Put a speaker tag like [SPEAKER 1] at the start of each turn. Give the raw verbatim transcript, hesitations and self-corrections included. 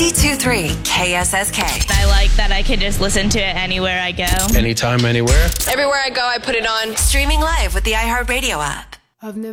[SPEAKER 1] ninety-two point three K S S K.
[SPEAKER 2] I like that I can just listen to it anywhere I go.
[SPEAKER 3] Anytime, anywhere.
[SPEAKER 4] Everywhere I go, I put it on.
[SPEAKER 1] Streaming live with the iHeartRadio app.
[SPEAKER 5] I've never